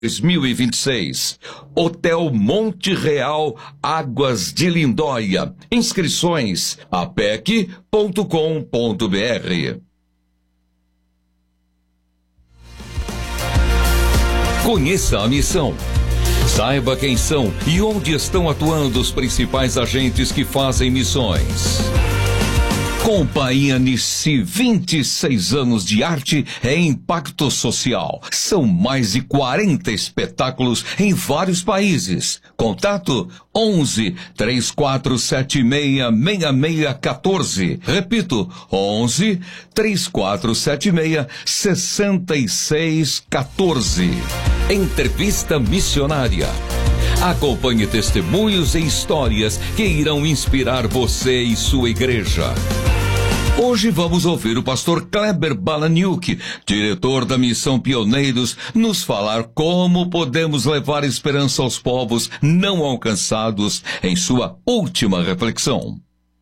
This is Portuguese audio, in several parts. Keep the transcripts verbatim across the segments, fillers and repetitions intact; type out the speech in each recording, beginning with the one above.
dois mil e vinte e seis. Hotel Monte Real, Águas de Lindóia. Inscrições a p e c ponto com ponto b r. Conheça a missão. Saiba quem são e onde estão atuando os principais agentes que fazem missões. Companhia Nissi, vinte e seis anos de arte e impacto social. São mais de quarenta espetáculos em vários países. Contato onze, três quatro sete seis, seis seis um quatro. Repito, onze, três quatro sete seis, seis seis um quatro. Entrevista missionária. Acompanhe testemunhos e histórias que irão inspirar você e sua igreja. Hoje vamos ouvir o pastor Kleber Balaniuk, diretor da Missão Pioneiros, nos falar como podemos levar esperança aos povos não alcançados em sua última reflexão.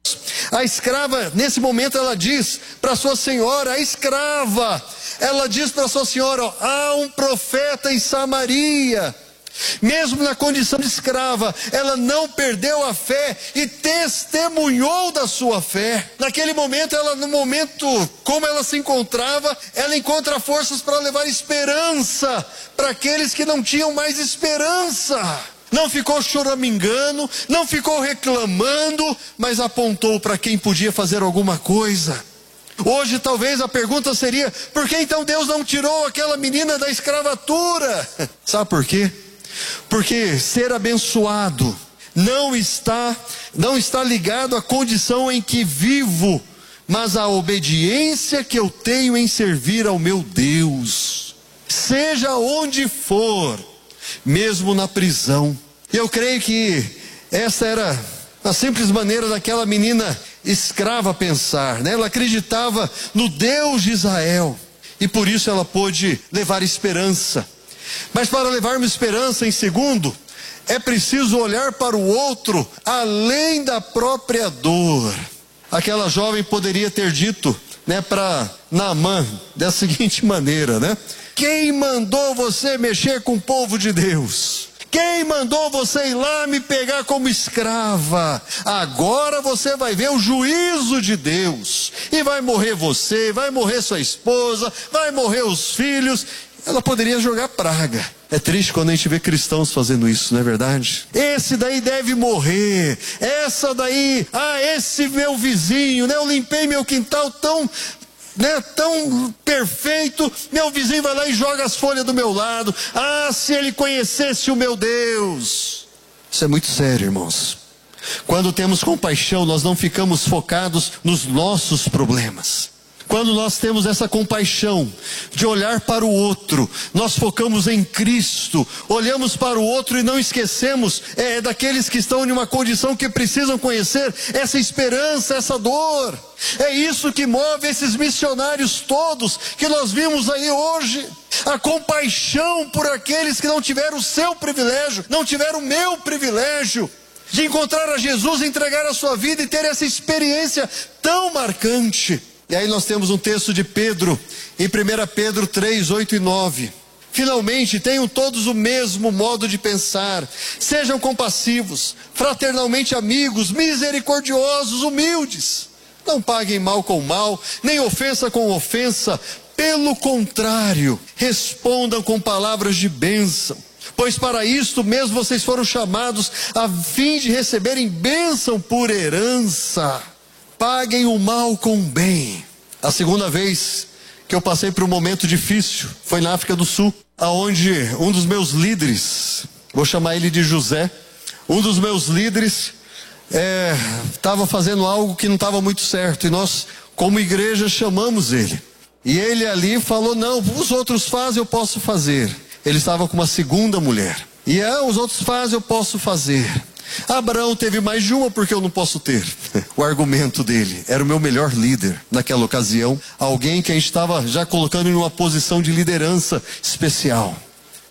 A escrava, nesse momento, ela diz para sua senhora, a escrava, ela diz para sua senhora, ó, há um profeta em Samaria. Mesmo na condição de escrava, ela não perdeu a fé e testemunhou da sua fé. Naquele momento, ela, no momento como ela se encontrava, ela encontra forças para levar esperança para aqueles que não tinham mais esperança. Não ficou choramingando, não ficou reclamando, mas apontou para quem podia fazer alguma coisa. Hoje talvez a pergunta seria, por que então Deus não tirou aquela menina da escravatura? Sabe por quê? Porque ser abençoado não está, não está ligado à condição em que vivo, mas à obediência que eu tenho em servir ao meu Deus. Seja onde for, mesmo na prisão. Eu creio que essa era a simples maneira daquela menina escrava pensar, né? Ela acreditava no Deus de Israel e por isso ela pôde levar esperança. Mas para levarmos esperança, em segundo, é preciso olhar para o outro além da própria dor. Aquela jovem poderia ter dito, né, para Naamã da seguinte maneira, né? Quem mandou você mexer com o povo de Deus? Quem mandou você ir lá me pegar como escrava? Agora você vai ver o juízo de Deus. E vai morrer você, vai morrer sua esposa, vai morrer os filhos. Ela poderia jogar praga. É triste quando a gente vê cristãos fazendo isso, não é verdade? Esse daí deve morrer. Essa daí, ah, esse meu vizinho, né? Eu limpei meu quintal tão... né, tão perfeito, meu vizinho vai lá e joga as folhas do meu lado. Ah, se ele conhecesse o meu Deus. Isso é muito sério, irmãos. Quando temos compaixão, nós não ficamos focados nos nossos problemas. Quando nós temos essa compaixão de olhar para o outro, nós focamos em Cristo, olhamos para o outro e não esquecemos é, daqueles que estão em uma condição que precisam conhecer essa esperança, essa dor. É isso que move esses missionários todos que nós vimos aí hoje. A compaixão por aqueles que não tiveram o seu privilégio, não tiveram o meu privilégio de encontrar a Jesus, entregar a sua vida e ter essa experiência tão marcante. E aí nós temos um texto de Pedro, em primeira Pedro três, oito e nove. Finalmente, tenham todos o mesmo modo de pensar. Sejam compassivos, fraternalmente amigos, misericordiosos, humildes. Não paguem mal com mal, nem ofensa com ofensa. Pelo contrário, respondam com palavras de bênção. Pois para isto mesmo vocês foram chamados, a fim de receberem bênção por herança. Paguem o mal com o bem. A segunda vez que eu passei por um momento difícil foi na África do Sul, aonde um dos meus líderes, vou chamar ele de José, um dos meus líderes estava é, fazendo algo que não estava muito certo, e nós, como igreja, chamamos ele. E ele ali falou, não, os outros fazem, eu posso fazer. Ele estava com uma segunda mulher. E ah, os outros fazem, eu posso fazer. Abraão teve mais de uma, porque eu não posso ter. O argumento dele era o meu melhor líder naquela ocasião, alguém que a gente estava já colocando em uma posição de liderança especial.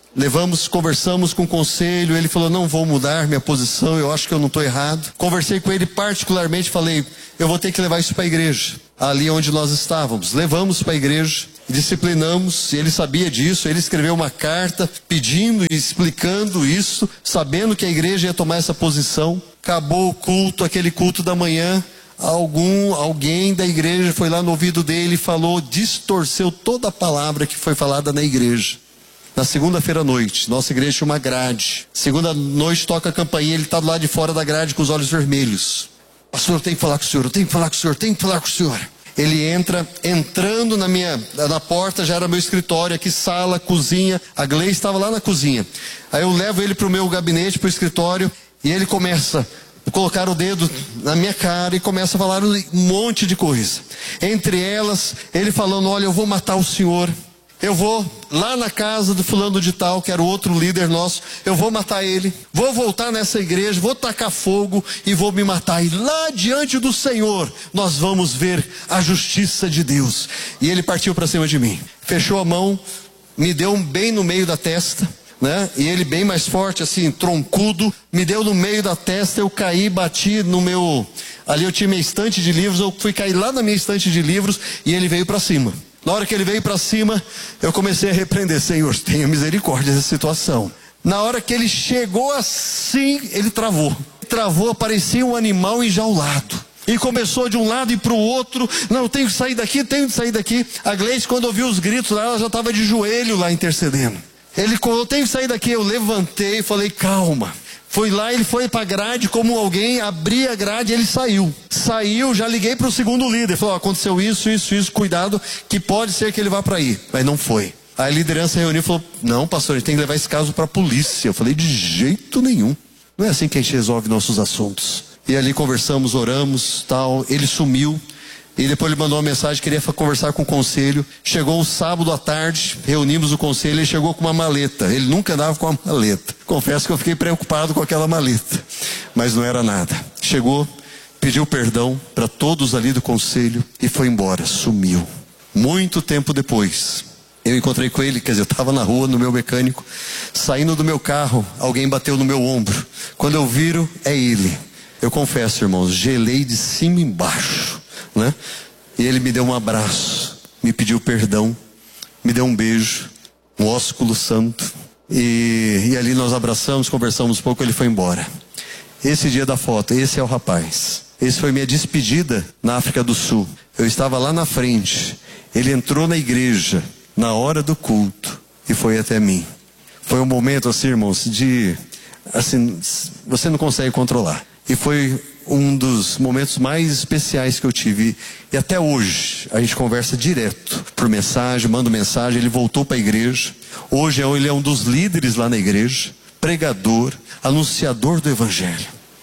Levamos, conversamos com o conselho, ele falou, não vou mudar minha posição, eu acho que eu não estou errado. Conversei com ele particularmente, falei, eu vou ter que levar isso para a igreja, ali onde nós estávamos. Levamos para a igreja, disciplinamos, ele sabia disso, ele escreveu uma carta pedindo e explicando isso, sabendo que a igreja ia tomar essa posição. Acabou o culto, aquele culto da manhã, algum, alguém da igreja foi lá no ouvido dele e falou, distorceu toda a palavra que foi falada na igreja. Na segunda-feira à noite, nossa igreja tinha uma grade. Segunda noite toca a campainha, ele está do lado de fora da grade com os olhos vermelhos. Pastor, eu tenho que falar com o senhor, eu tenho que falar com o senhor, eu tenho que falar com o senhor. Ele entra, entrando na minha, na porta, já era meu escritório, aqui sala, cozinha. A Gleice estava lá na cozinha. Aí eu levo ele para o meu gabinete, para o escritório, e ele começa a colocar o dedo na minha cara e começa a falar um monte de coisa. Entre elas, ele falando, olha, eu vou matar o senhor. Eu vou lá na casa do fulano de tal, que era o outro líder nosso, eu vou matar ele, vou voltar nessa igreja, vou tacar fogo e vou me matar. E lá diante do Senhor, nós vamos ver a justiça de Deus. E ele partiu para cima de mim, fechou a mão, me deu um bem no meio da testa, né? E ele bem mais forte, assim, troncudo, me deu no meio da testa, eu caí, bati no meu, ali eu tinha minha estante de livros, eu fui cair lá na minha estante de livros e ele veio para cima. Na hora que ele veio para cima, eu comecei a repreender, Senhor, tenha misericórdia dessa situação. Na hora que ele chegou assim, ele travou. Travou, parecia um animal enjaulado. E começou de um lado e para o outro, não, eu tenho que sair daqui, tenho que sair daqui. A Gleice, quando ouviu os gritos lá, ela já estava de joelho lá intercedendo. Ele, eu tenho que sair daqui, eu levantei e falei, calma. Fui lá, ele foi para a grade como alguém, abri a grade e ele saiu. Saiu, já liguei para o segundo líder. Falou, oh, aconteceu isso, isso, isso, cuidado, que pode ser que ele vá para aí. Mas não foi. Aí a liderança reuniu e falou, não pastor, a gente tem que levar esse caso para a polícia. Eu falei, de jeito nenhum. Não é assim que a gente resolve nossos assuntos. E ali conversamos, oramos, tal, ele sumiu. E depois ele mandou uma mensagem, queria conversar com o conselho. Chegou um sábado à tarde, reunimos o conselho, ele chegou com uma maleta. Ele nunca andava com uma maleta. Confesso que eu fiquei preocupado com aquela maleta, mas não era nada. Chegou, pediu perdão para todos ali do conselho e foi embora, sumiu. Muito tempo depois, eu encontrei com ele, quer dizer, eu estava na rua, no meu mecânico, saindo do meu carro, alguém bateu no meu ombro. Quando eu viro, é ele. Eu confesso, irmãos, gelei de cima e embaixo. Né? E ele me deu um abraço, me pediu perdão, me deu um beijo, um ósculo santo, e, e ali nós abraçamos, conversamos um pouco, ele foi embora. Esse dia da foto, esse é o rapaz. Esse foi minha despedida na África do Sul. Eu estava lá na frente, ele entrou na igreja na hora do culto e foi até mim. Foi um momento assim, irmãos, de assim, você não consegue controlar. E foi um dos momentos mais especiais que eu tive. E até hoje a gente conversa direto por mensagem, manda mensagem. Ele voltou para a igreja. Hoje ele é um dos líderes lá na igreja, pregador, anunciador do evangelho.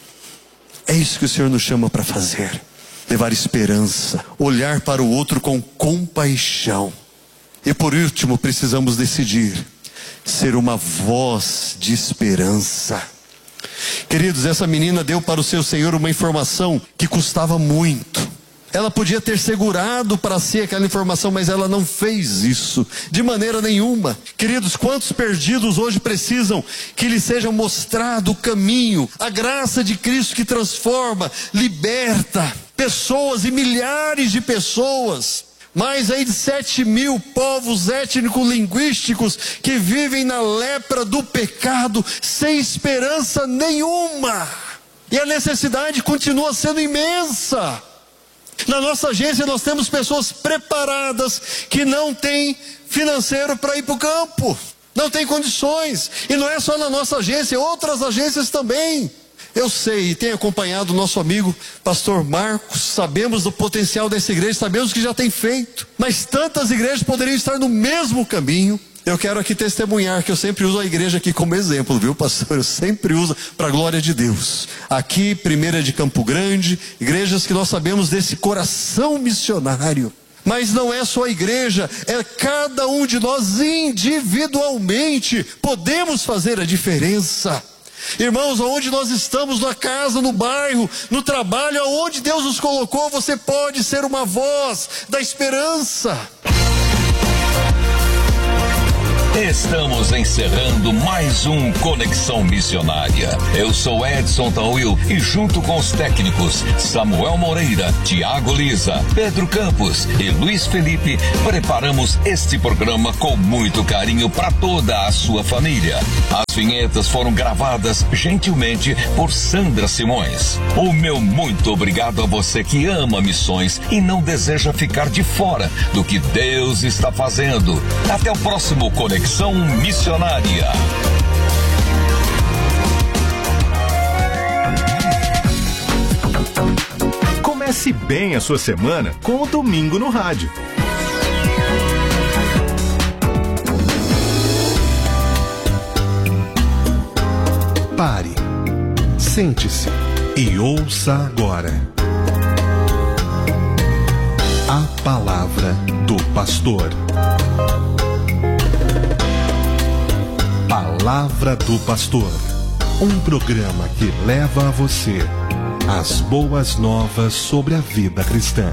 É isso que o Senhor nos chama para fazer: levar esperança, olhar para o outro com compaixão. E por último, precisamos decidir ser uma voz de esperança. Queridos, essa menina deu para o seu Senhor uma informação que custava muito. Ela podia ter segurado para si aquela informação, mas ela não fez isso de maneira nenhuma. Queridos, quantos perdidos hoje precisam que lhes seja mostrado o caminho, a graça de Cristo que transforma, liberta pessoas e milhares de pessoas. Mais aí de sete mil povos étnico-linguísticos que vivem na lepra do pecado, sem esperança nenhuma. E a necessidade continua sendo imensa. Na nossa agência nós temos pessoas preparadas que não têm financeiro para ir para o campo. Não tem condições. E não é só na nossa agência, outras agências também. Eu sei e tenho acompanhado o nosso amigo pastor Marcos, sabemos do potencial dessa igreja, sabemos que já tem feito, mas tantas igrejas poderiam estar no mesmo caminho. Eu quero aqui testemunhar que eu sempre uso a igreja aqui como exemplo, viu pastor? Eu sempre uso para a glória de Deus. Aqui, Primeira de Campo Grande, igrejas que nós sabemos desse coração missionário. Mas não é só a igreja, é cada um de nós individualmente podemos fazer a diferença. Irmãos, aonde nós estamos, na casa, no bairro, no trabalho, aonde Deus nos colocou, você pode ser uma voz da esperança. Estamos encerrando mais um Conexão Missionária. Eu sou Edson Tauil e junto com os técnicos Samuel Moreira, Tiago Lisa, Pedro Campos e Luiz Felipe, preparamos este programa com muito carinho para toda a sua família. As vinhetas foram gravadas gentilmente por Sandra Simões. O meu muito obrigado a você que ama missões e não deseja ficar de fora do que Deus está fazendo. Até o próximo Conexão Missionária. Comece bem a sua semana com o Domingo no Rádio. Pare, sente-se e ouça agora a palavra do pastor. Palavra do Pastor, um programa que leva a você as boas novas sobre a vida cristã.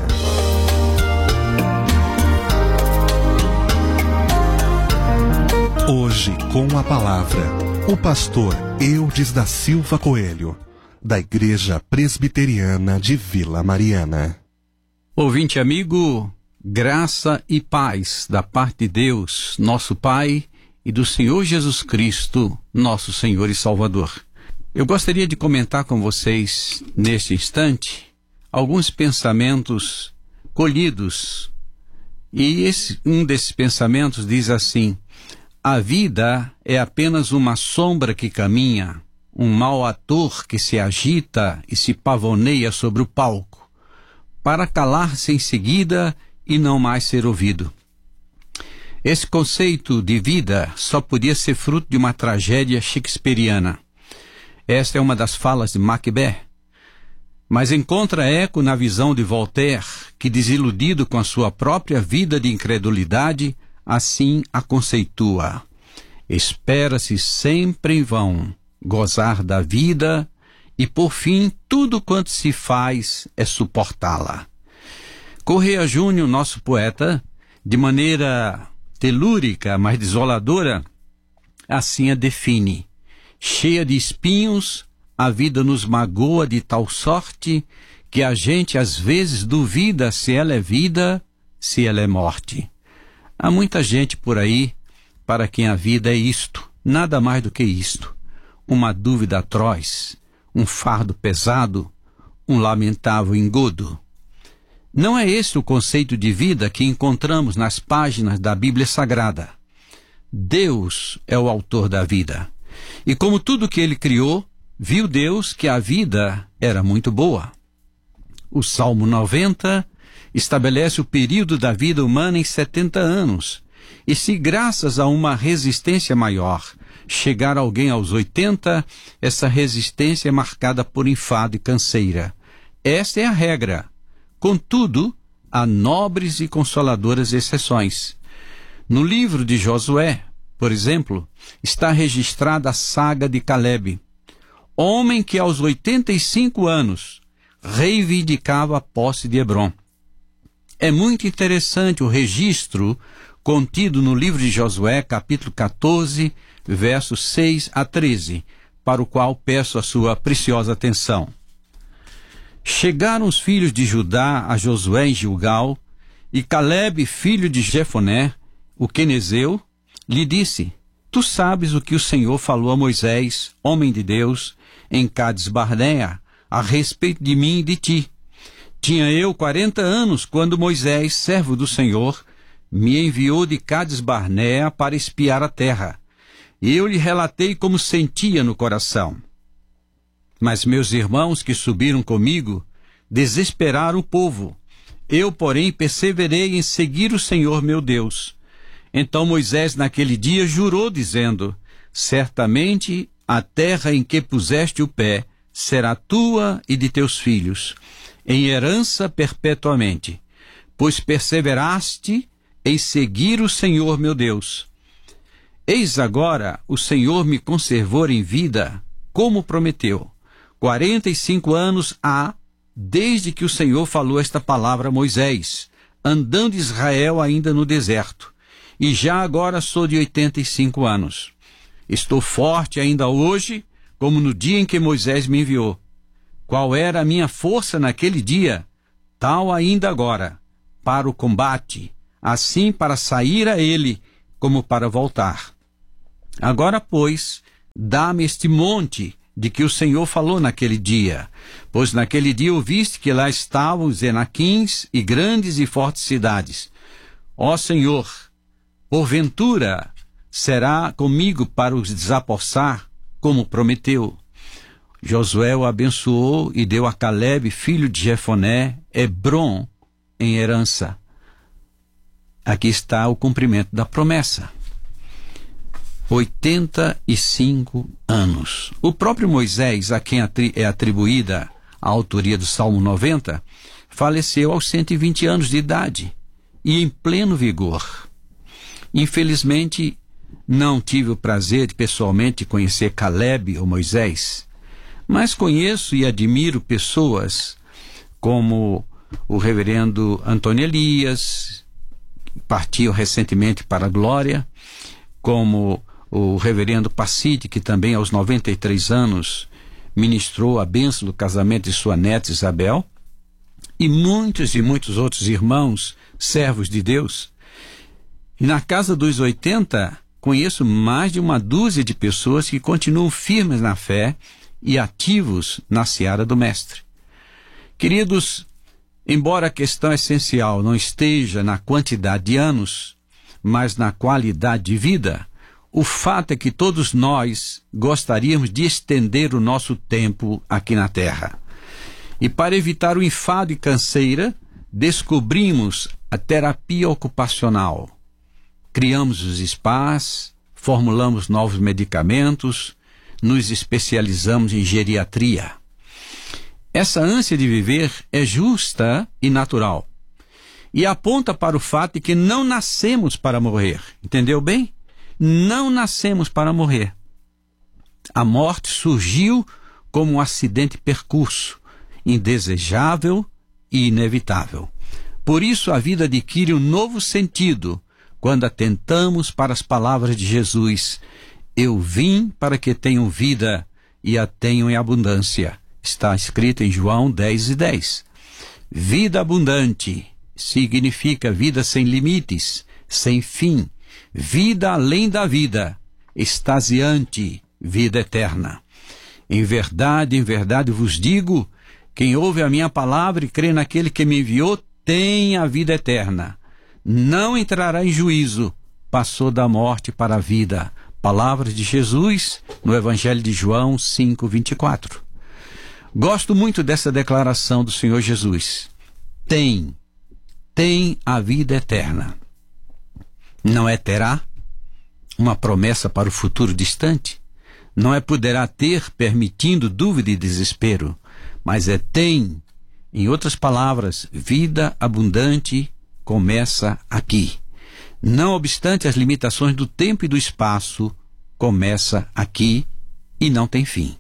Hoje, com a palavra, o pastor Eudes da Silva Coelho, da Igreja Presbiteriana de Vila Mariana. Ouvinte amigo, graça e paz da parte de Deus, nosso Pai, e do Senhor Jesus Cristo, nosso Senhor e Salvador. Eu gostaria de comentar com vocês, neste instante, alguns pensamentos colhidos. E esse, um desses pensamentos diz assim: a vida é apenas uma sombra que caminha, um mau ator que se agita e se pavoneia sobre o palco, para calar-se em seguida e não mais ser ouvido. Esse conceito de vida só podia ser fruto de uma tragédia shakespeariana. Esta é uma das falas de Macbeth, mas encontra eco na visão de Voltaire, que, desiludido com a sua própria vida de incredulidade, assim a conceitua: espera-se sempre em vão gozar da vida e, por fim, tudo quanto se faz é suportá-la. Correia Júnior, nosso poeta, de maneira telúrica, mas desoladora, assim a define: cheia de espinhos, a vida nos magoa de tal sorte que a gente às vezes duvida se ela é vida, se ela é morte. Há muita gente por aí para quem a vida é isto, nada mais do que isto: uma dúvida atroz, um fardo pesado, um lamentável engodo. Não é esse o conceito de vida que encontramos nas páginas da Bíblia Sagrada. Deus é o autor da vida. E como tudo que ele criou, viu Deus que a vida era muito boa. O Salmo noventa estabelece o período da vida humana em setenta anos. E se, graças a uma resistência maior, chegar alguém aos oitenta, essa resistência é marcada por enfado e canseira. Esta é a regra. Contudo, há nobres e consoladoras exceções. No livro de Josué, por exemplo, está registrada a saga de Caleb, homem que aos oitenta e cinco anos reivindicava a posse de Hebrom. É muito interessante o registro contido no livro de Josué, capítulo quatorze, versos seis a treze, para o qual peço a sua preciosa atenção. Chegaram os filhos de Judá a Josué em Gilgal, e Caleb, filho de Jefoné, o quenezeu, lhe disse: tu sabes o que o Senhor falou a Moisés, homem de Deus, em Cades Barnea, a respeito de mim e de ti. Tinha eu quarenta anos quando Moisés, servo do Senhor, me enviou de Cades Barnea para espiar a terra. E eu lhe relatei como sentia no coração. Mas meus irmãos que subiram comigo desesperaram o povo. Eu, porém, perseverei em seguir o Senhor meu Deus. Então Moisés naquele dia jurou, dizendo: certamente a terra em que puseste o pé será tua e de teus filhos, em herança perpetuamente, pois perseveraste em seguir o Senhor meu Deus. Eis agora o Senhor me conservou em vida, como prometeu. Quarenta e cinco anos há, desde que o Senhor falou esta palavra a Moisés, andando Israel ainda no deserto. e já agora sou de oitenta e cinco anos. Estou forte ainda hoje, como no dia em que Moisés me enviou. Qual era a minha força naquele dia, tal ainda agora, para o combate, assim para sair a ele, como para voltar. Agora, pois, dá-me este monte de que o Senhor falou naquele dia, pois naquele dia ouviste que lá estavam os Enaquins e grandes e fortes cidades. Ó Senhor, porventura será comigo para os desapossar, como prometeu. Josué o abençoou e deu a Calebe, filho de Jefoné, Hebrom, em herança. Aqui está o cumprimento da promessa. oitenta e cinco anos. O próprio Moisés, a quem é atribuída a autoria do Salmo noventa, faleceu aos cento e vinte anos de idade e em pleno vigor. Infelizmente, não tive o prazer de pessoalmente conhecer Calebe ou Moisés, mas conheço e admiro pessoas como o reverendo Antônio Elias, que partiu recentemente para a glória, como o reverendo Pacide, que também aos noventa e três anos ministrou a bênção do casamento de sua neta Isabel, e muitos e muitos outros irmãos, servos de Deus. E na casa dos oitenta, conheço mais de uma dúzia de pessoas que continuam firmes na fé e ativos na seara do Mestre. Queridos, embora a questão essencial não esteja na quantidade de anos, mas na qualidade de vida, o fato é que todos nós gostaríamos de estender o nosso tempo aqui na Terra. E para evitar o enfado e canseira, descobrimos a terapia ocupacional. Criamos os spas, formulamos novos medicamentos, nos especializamos em geriatria. Essa ânsia de viver é justa e natural. E aponta para o fato de que não nascemos para morrer. Entendeu bem? Não nascemos para morrer. A morte surgiu como um acidente percurso, indesejável e inevitável. Por isso a vida adquire um novo sentido quando atentamos para as palavras de Jesus: eu vim para que tenham vida e a tenham em abundância. Está escrito em João dez e dez. Vida abundante significa vida sem limites, sem fim, vida além da vida, extasiante, vida eterna. Em verdade, em verdade vos digo, quem ouve a minha palavra e crê naquele que me enviou, tem a vida eterna. Não entrará em juízo, passou da morte para a vida. Palavras de Jesus no Evangelho de João cinco, vinte e quatro. Gosto muito dessa declaração do Senhor Jesus. Tem, tem a vida eterna. Não é terá? Uma promessa para o futuro distante? Não é poderá ter, permitindo dúvida e desespero, mas é tem. Em outras palavras, vida abundante começa aqui. Não obstante as limitações do tempo e do espaço, começa aqui e não tem fim.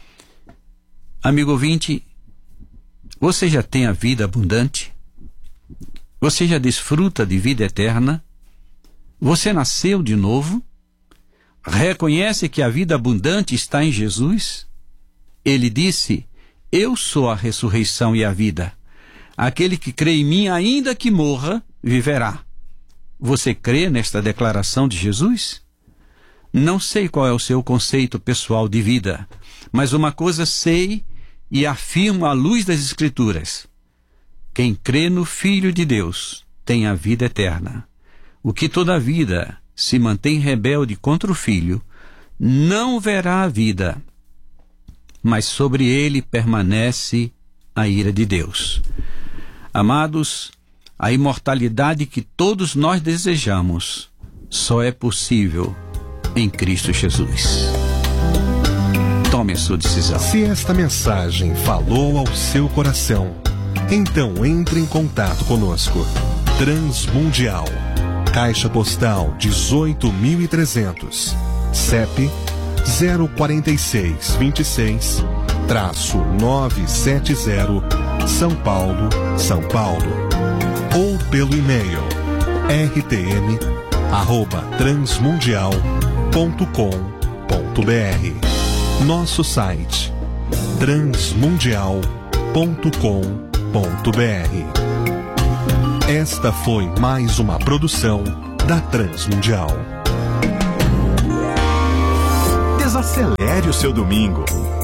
Amigo ouvinte, você já tem a vida abundante? Você já desfruta de vida eterna? Você nasceu de novo? Reconhece que a vida abundante está em Jesus? Ele disse: eu sou a ressurreição e a vida. Aquele que crê em mim, ainda que morra, viverá. Você crê nesta declaração de Jesus? Não sei qual é o seu conceito pessoal de vida, mas uma coisa sei e afirmo à luz das Escrituras: quem crê no Filho de Deus tem a vida eterna. O que toda vida se mantém rebelde contra o Filho não verá a vida, mas sobre ele permanece a ira de Deus. Amados, a imortalidade que todos nós desejamos só é possível em Cristo Jesus. Tome a sua decisão. Se esta mensagem falou ao seu coração, então entre em contato conosco. Transmundial, Caixa Postal dezoito mil e trezentos, C E P zero quatro seis vinte e seis, nove sete zero, São Paulo, São Paulo. Ou pelo e-mail r t m arroba transmundial ponto com ponto br. Nosso site transmundial ponto com ponto br. Esta foi mais uma produção da Transmundial. Desacelere o seu domingo.